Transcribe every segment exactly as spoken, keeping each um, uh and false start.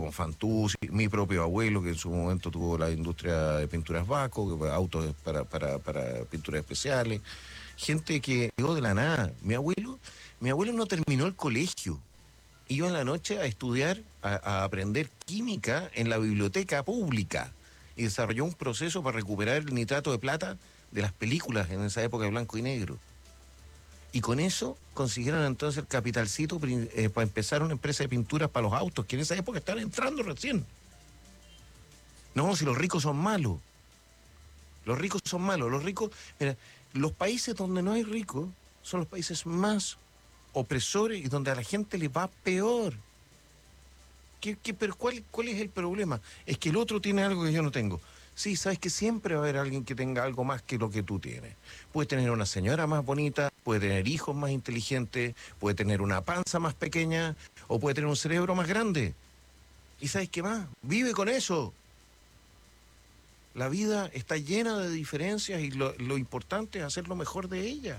como Fantuzzi, mi propio abuelo, que en su momento tuvo la industria de pinturas Baco, que autos para, para, para pinturas especiales. Gente que llegó de la nada. Mi abuelo, mi abuelo no terminó el colegio. Iba en la noche a estudiar, a, a aprender química en la biblioteca pública y desarrolló un proceso para recuperar el nitrato de plata de las películas en esa época de blanco y negro. Y con eso consiguieron entonces el capitalcito eh, para empezar una empresa de pinturas para los autos, que en esa época estaban entrando recién. No, si los ricos son malos. Los ricos son malos. Los ricos, mira, los países donde no hay ricos son los países más opresores y donde a la gente le va peor. ¿Qué, qué, pero cuál, ¿Cuál es el problema? Es que el otro tiene algo que yo no tengo. Sí, sabes que siempre va a haber alguien que tenga algo más que lo que tú tienes. Puede tener una señora más bonita, puede tener hijos más inteligentes, puede tener una panza más pequeña o puede tener un cerebro más grande. ¿Y sabes qué más? Vive con eso. La vida está llena de diferencias y lo, lo importante es hacer lo mejor de ella.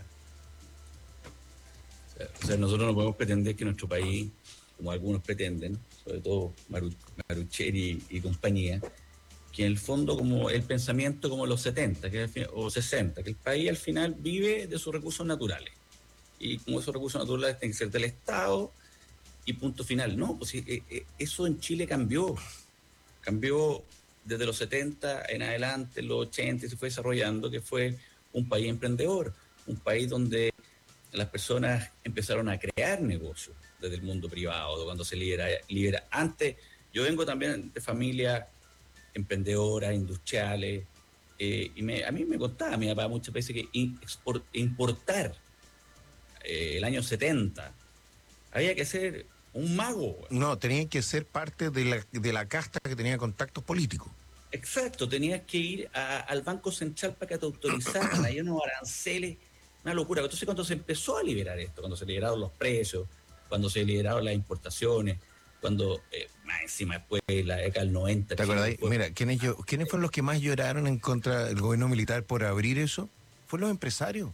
O sea, o sea, nosotros no podemos pretender que nuestro país, como algunos pretenden, sobre todo Maru, Marucheri y compañía, que en el fondo como el pensamiento como los setenta que el, o sesenta, que el país al final vive de sus recursos naturales. Y como esos recursos naturales tienen que ser del Estado y punto final. No, pues eso en Chile cambió. Cambió desde los setenta en adelante, en los ochenta, y se fue desarrollando, que fue un país emprendedor, un país donde las personas empezaron a crear negocios desde el mundo privado, cuando se libera, libera. Antes, yo vengo también de familias emprendedoras, industriales, eh, y me, a mí me contaba mi papá muchas veces que export, importar eh, el año setenta había que ser un mago. No, tenía que ser parte de la, de la casta que tenía contactos políticos. Exacto, tenías que ir a, al Banco Central para que te autorizaran, hay unos aranceles, una locura. Entonces cuando se empezó a liberar esto, cuando se liberaron los precios, cuando se liberaron las importaciones, cuando eh, más encima después la década del noventa... ¿Te acuerdas? Fue... Mira, ¿quiénes, yo, ¿quiénes fueron los que más lloraron en contra del gobierno militar por abrir eso? Fueron los empresarios.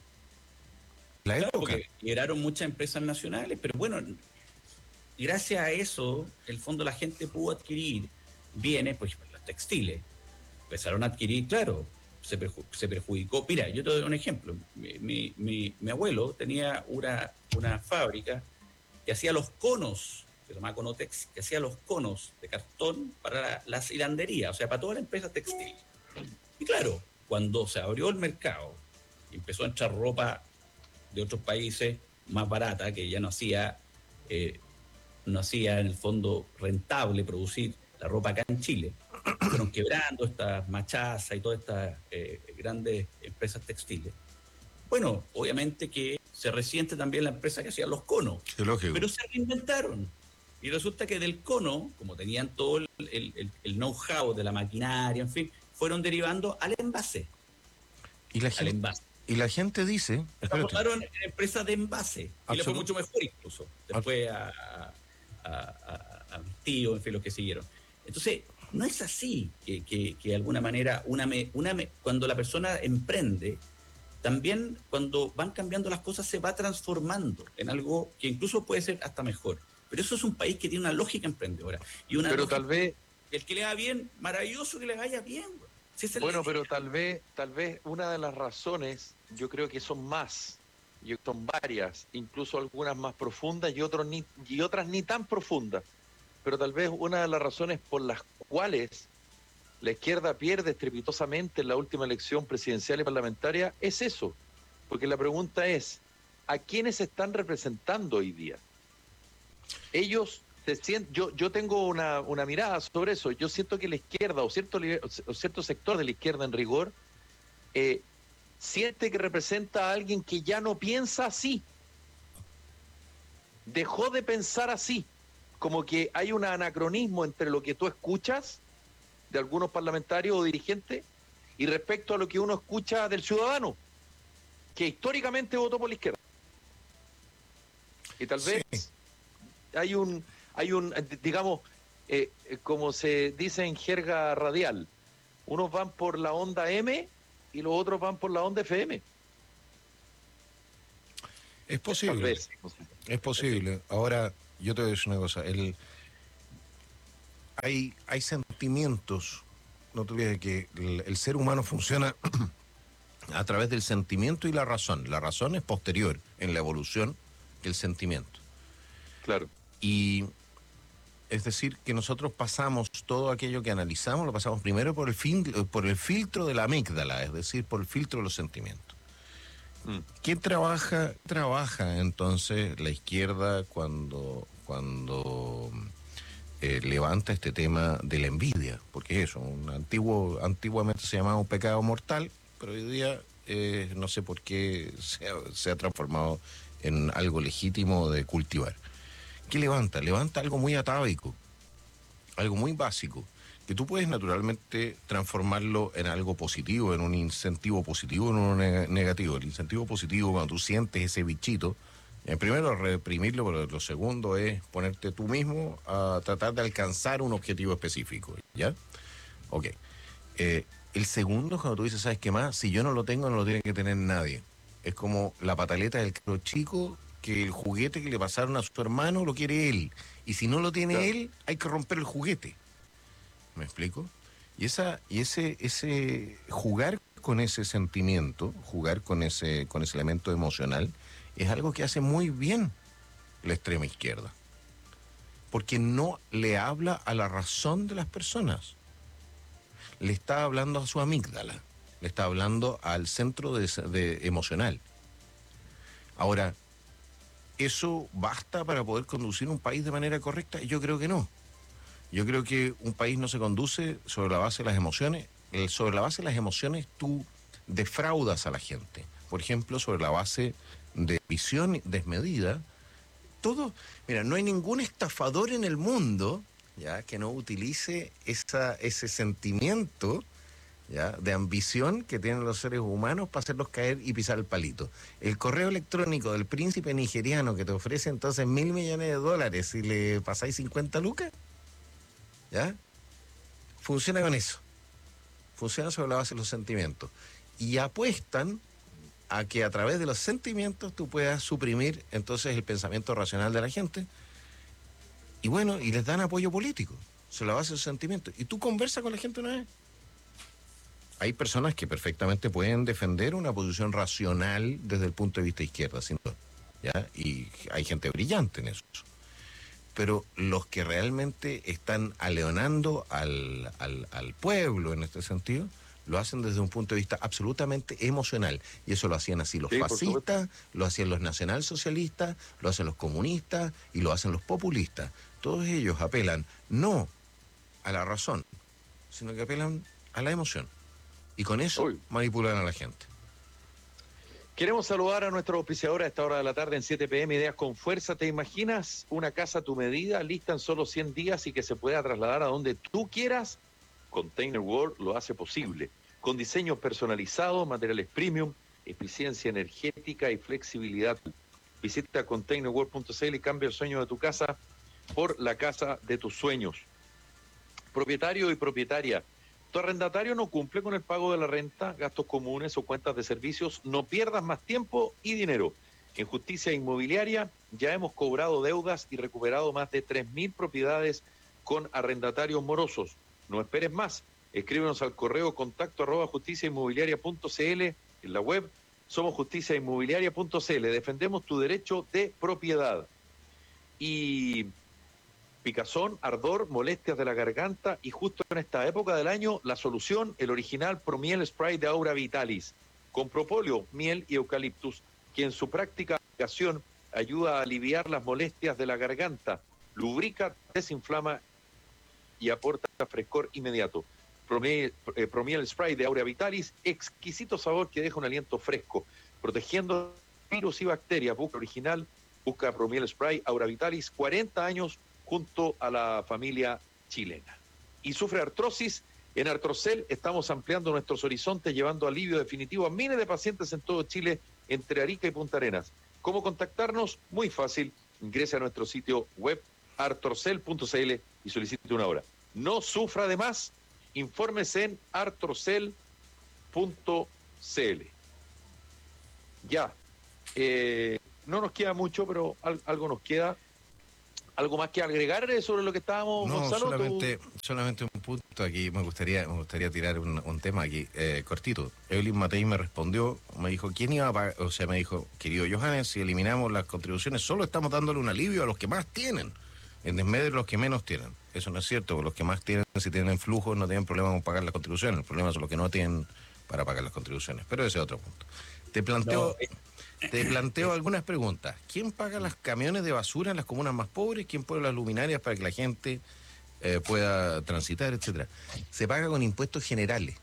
La claro, época. Porque liberaron muchas empresas nacionales, pero bueno, gracias a eso, el fondo la gente pudo adquirir bienes, pues los textiles, empezaron a adquirir, claro, se, perju se perjudicó. Mira, yo te doy un ejemplo. Mi, mi, mi, mi abuelo tenía una, una fábrica que hacía los conos, se llamaba Conotex, que hacía los conos de cartón para la, las hilanderías, o sea, para toda la empresa textil. Y claro, cuando se abrió el mercado y empezó a entrar ropa de otros países más barata, que ya no hacía, eh, no hacía en el fondo rentable producir la ropa acá en Chile, fueron quebrando estas machazas y todas estas eh, grandes empresas textiles. Bueno, obviamente que se resiente también la empresa que hacía los conos, sí, lógico. Pero se reinventaron. Y resulta que del cono, como tenían todo el, el, el, el know-how de la maquinaria, en fin, fueron derivando al envase. Y la gente, al envase. Y la gente dice... Se transformaron en empresas de envase. Y Absolut- le fue mucho mejor incluso. Después a, a, a, a mis tíos, en fin, los que siguieron. Entonces, no es así que, que, que de alguna manera, una me, una me, cuando la persona emprende, también cuando van cambiando las cosas se va transformando en algo que incluso puede ser hasta mejor. Pero eso es un país que tiene una lógica emprendedora. Y una pero lógica, tal vez... El que le va bien, maravilloso que le vaya bien. Si es bueno, pero tal vez, tal vez una de las razones, yo creo que son más, y son varias, incluso algunas más profundas y, otros ni, y otras ni tan profundas. Pero tal vez una de las razones por las cuales la izquierda pierde estrepitosamente en la última elección presidencial y parlamentaria es eso. Porque la pregunta es, ¿a quiénes están representando hoy día? Ellos se sienten, yo, yo tengo una, una mirada sobre eso. Yo siento que la izquierda o cierto, o cierto sector de la izquierda en rigor eh, siente que representa a alguien que ya no piensa así. Dejó de pensar así. Como que hay un anacronismo entre lo que tú escuchas de algunos parlamentarios o dirigentes y respecto a lo que uno escucha del ciudadano, que históricamente votó por la izquierda. Y tal vez sí. hay un, hay un, digamos, eh, como se dice en jerga radial, unos van por la onda M y los otros van por la onda F M. Es posible. Tal vez. Es posible. Ahora, yo te voy a decir una cosa. El, hay, hay sentimientos, no te olvides que el, el ser humano funciona a través del sentimiento y la razón. La razón es posterior en la evolución que el sentimiento. Claro. Y es decir, que nosotros pasamos todo aquello que analizamos, lo pasamos primero por el, fin, por el filtro de la amígdala, es decir, por el filtro de los sentimientos. Mm. ¿Qué trabaja, trabaja entonces la izquierda cuando, cuando eh, levanta este tema de la envidia? Porque eso, un antiguo, antiguamente se llamaba un pecado mortal, pero hoy día eh, no sé por qué se ha, se ha transformado en algo legítimo de cultivar. ¿Qué levanta? Levanta algo muy atávico, algo muy básico, que tú puedes naturalmente transformarlo en algo positivo, en un incentivo positivo, en uno neg- negativo. El incentivo positivo, cuando tú sientes ese bichito, eh, primero reprimirlo, pero lo segundo es ponerte tú mismo a tratar de alcanzar un objetivo específico, ¿ya? Ok. Eh, el segundo es cuando tú dices, ¿sabes qué más? Si yo no lo tengo, no lo tiene que tener nadie. Es como la pataleta del cabro chico, que el juguete que le pasaron a su hermano lo quiere él. Y si no lo tiene Claro. él, hay que romper el juguete. ¿Me explico? Y esa, y ese, ese jugar con ese sentimiento, jugar con ese, con ese elemento emocional, es algo que hace muy bien la extrema izquierda. Porque no le habla a la razón de las personas. Le está hablando a su amígdala. Le está hablando al centro de, de emocional. Ahora, ¿eso basta para poder conducir un país de manera correcta? Yo creo que no. Yo creo que un país no se conduce sobre la base de las emociones. Eh, sobre la base de las emociones tú defraudas a la gente. Por ejemplo, sobre la base de visión desmedida. Todo, mira, no hay ningún estafador en el mundo, ya, que no utilice esa, ese sentimiento, ya, de ambición que tienen los seres humanos para hacerlos caer y pisar el palito. El correo electrónico del príncipe nigeriano que te ofrece entonces mil millones de dólares si le pasáis cincuenta lucas, ¿ya? Funciona con eso. Funciona sobre la base de los sentimientos. Y apuestan a que a través de los sentimientos tú puedas suprimir entonces el pensamiento racional de la gente. Y bueno, y les dan apoyo político sobre la base de los sentimientos. Y tú conversas con la gente una vez. Hay personas que perfectamente pueden defender una posición racional desde el punto de vista izquierda, sin duda, ¿ya? Y hay gente brillante en eso. Pero los que realmente están aleonando al, al, al pueblo en este sentido, lo hacen desde un punto de vista absolutamente emocional. Y eso lo hacían así los Sí, por fascistas, lo hacían los nacionalsocialistas, lo hacen los comunistas y lo hacen los populistas. Todos ellos apelan no a la razón, sino que apelan a la emoción. Y con eso Uy. manipulan a la gente. Queremos saludar a nuestro auspiciador a esta hora de la tarde en siete pe eme, Ideas con Fuerza. ¿Te imaginas una casa a tu medida, lista en solo cien días y que se pueda trasladar a donde tú quieras? Container World lo hace posible. Con diseño personalizado, materiales premium, eficiencia energética y flexibilidad. Visita container world punto c l y cambia el sueño de tu casa por la casa de tus sueños. Propietario y propietaria. Tu arrendatario no cumple con el pago de la renta, gastos comunes o cuentas de servicios. No pierdas más tiempo y dinero. En Justicia Inmobiliaria ya hemos cobrado deudas y recuperado más de tres mil propiedades con arrendatarios morosos. No esperes más. Escríbenos al correo contacto arroba justicia inmobiliaria punto c l, en la web somos justicia inmobiliaria punto c l. Defendemos tu derecho de propiedad. Y picazón, ardor, molestias de la garganta, y justo en esta época del año, la solución, el original Promiel Spray de Aura Vitalis, con propóleo, miel y eucaliptus, que en su práctica aplicación ayuda a aliviar las molestias de la garganta, lubrica, desinflama y aporta frescor inmediato. Promiel, eh, Promiel Spray de Aura Vitalis, exquisito sabor que deja un aliento fresco, protegiendo virus y bacterias. Busca original, busca Promiel Spray Aura Vitalis, cuarenta años junto a la familia chilena. Y sufre artrosis. En Artrocel estamos ampliando nuestros horizontes, llevando alivio definitivo a miles de pacientes en todo Chile, entre Arica y Punta Arenas. ¿Cómo contactarnos? Muy fácil. Ingrese a nuestro sitio web artrocel punto c l y solicite una hora. No sufra de más. Infórmese en artrocel punto c l. Ya. Eh, no nos queda mucho, pero al, algo nos queda. ¿Algo más que agregar sobre lo que estábamos, No, Gonzalo? ¿Tú? solamente, solamente un punto aquí, me gustaría, me gustaría tirar un, un tema aquí, eh, cortito. Evelyn Matei me respondió, me dijo, ¿quién iba a pagar? O sea, me dijo, querido Johannes, si eliminamos las contribuciones, solo estamos dándole un alivio a los que más tienen, en desmedro de los que menos tienen. Eso no es cierto, porque los que más tienen, si tienen flujos, no tienen problema con pagar las contribuciones. El problema son los que no tienen para pagar las contribuciones. Pero ese es otro punto. Te planteo... No, Te planteo algunas preguntas. ¿Quién paga los camiones de basura en las comunas más pobres? ¿Quién pone las luminarias para que la gente eh, pueda transitar, etcétera? Se paga con impuestos generales.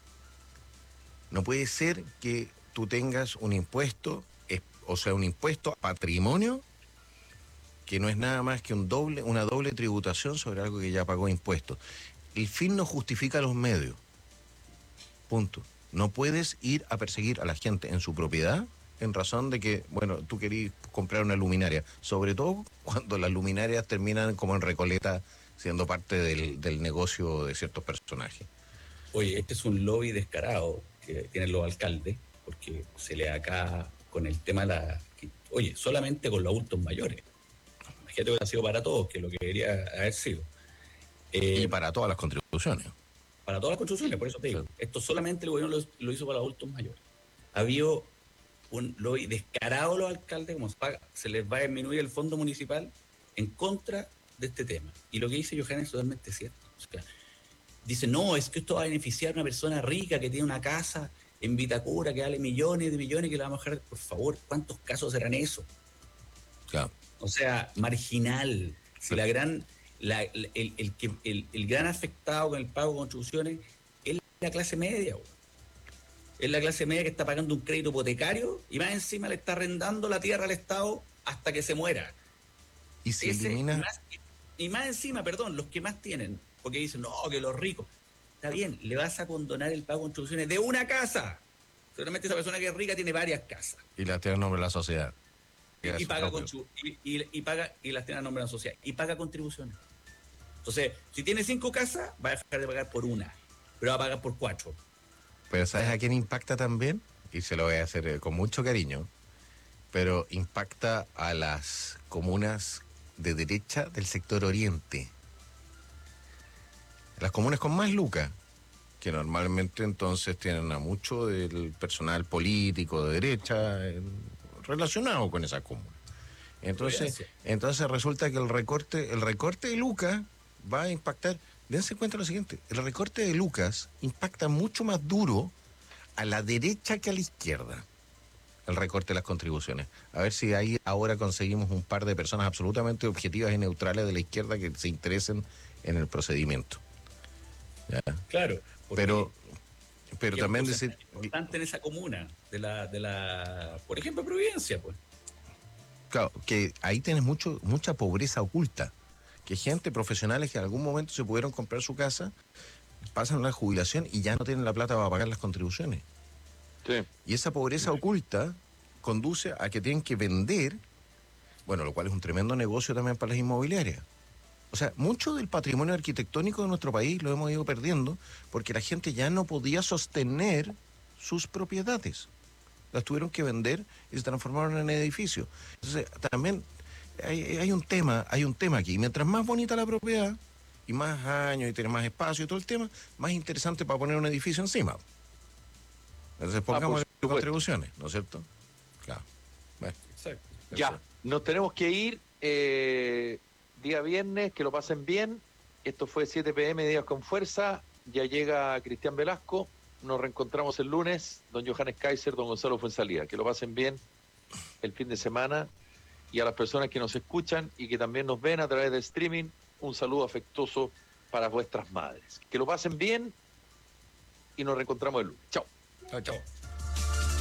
No puede ser que tú tengas un impuesto, eh, o sea, un impuesto a patrimonio, que no es nada más que un doble, una doble tributación sobre algo que ya pagó impuestos. El fin no justifica los medios. Punto. No puedes ir a perseguir a la gente en su propiedad en razón de que, bueno, tú querías comprar una luminaria, sobre todo cuando las luminarias terminan como en Recoleta siendo parte del, del negocio de ciertos personajes. Oye, este es un lobby descarado que tienen los alcaldes, porque se le acá con el tema de la... que, oye, solamente con los adultos mayores. Imagínate que ha sido para todos, que es lo que debería haber sido. Eh, Y para todas las contribuciones. para todas las construcciones, por eso te digo. Sí. Esto solamente el gobierno lo, lo hizo para los adultos mayores. Ha habido un lobby descarado a los alcaldes, como se, paga, se les va a disminuir el fondo municipal en contra de este tema. Y lo que dice Johannes es totalmente cierto. O sea, dice, no, es que esto va a beneficiar a una persona rica que tiene una casa en Vitacura que vale millones de millones que la vamos a dejar. Por favor, ¿cuántos casos serán eso? Claro. O sea, marginal. Si la gran, la, el, el, el, que- el, el gran afectado con el pago de contribuciones es la clase media, güey. Es la clase media que está pagando un crédito hipotecario y más encima le está arrendando la tierra al Estado hasta que se muera. Y si Ese, y, elimina... más, y más encima, perdón, los que más tienen, porque dicen, no, que los ricos. Está bien, le vas a condonar el pago de contribuciones de una casa. Seguramente esa persona que es rica tiene varias casas. Y la tiene nombre de la sociedad. Y, Queda y su paga propio. contribu- y, y, y paga y las tiene a nombre de la sociedad. Y paga contribuciones. Entonces, si tiene cinco casas, va a dejar de pagar por una, pero va a pagar por cuatro. Pero ¿sabes a quién impacta también? Y se lo voy a hacer eh, con mucho cariño, pero impacta a las comunas de derecha del sector oriente. Las comunas con más lucas, que normalmente entonces tienen a mucho del personal político de derecha eh, relacionado con esa comuna. Entonces, Influencia. entonces resulta que el recorte, el recorte de lucas va a impactar. Dense cuenta lo siguiente, el recorte de lucas impacta mucho más duro a la derecha que a la izquierda. El recorte de las contribuciones. A ver si ahí ahora conseguimos un par de personas absolutamente objetivas y neutrales de la izquierda que se interesen en el procedimiento. ¿Ya? Claro. porque- Pero, pero que también es un decir, porcentaje importante en esa comuna de la, de la, por ejemplo, Providencia, pues. claro, que ahí tienes mucho, mucha pobreza oculta. Que gente, profesionales que en algún momento se pudieron comprar su casa, pasan la jubilación y ya no tienen la plata para pagar las contribuciones. Sí. Y esa pobreza oculta conduce a que tienen que vender, bueno, lo cual es un tremendo negocio también para las inmobiliarias. O sea, mucho del patrimonio arquitectónico de nuestro país lo hemos ido perdiendo porque la gente ya no podía sostener sus propiedades. Las tuvieron que vender y se transformaron en edificios. Entonces, también hay, hay un tema, hay un tema aquí. Mientras más bonita la propiedad y más años y tiene más espacio y todo el tema, más interesante para poner un edificio encima. Entonces pongamos supuesto. contribuciones, ¿no es cierto? Claro. Bueno, Exacto. Ya, eso. nos tenemos que ir. eh, día viernes, que lo pasen bien. Esto fue siete pe eme, Días con Fuerza. Ya llega Cristian Velasco. Nos reencontramos el lunes. Don Johannes Kaiser, don Gonzalo Fuenzalía. Que lo pasen bien el fin de semana. Y a las personas que nos escuchan y que también nos ven a través de streaming, un saludo afectuoso para vuestras madres. Que lo pasen bien y nos reencontramos el lunes. Chao. Chao, chao.